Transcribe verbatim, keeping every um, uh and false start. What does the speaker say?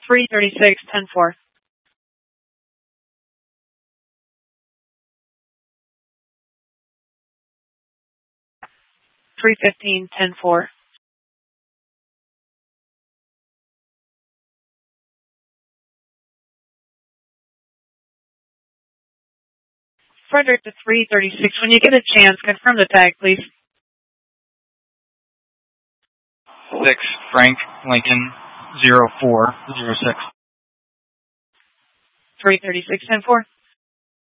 three thirty-six, ten four. three fifteen, ten four. Frederick to three thirty-six. When you get a chance, confirm the tag, please. six, Frank Lincoln, zero four zero six. three thirty-six, ten four.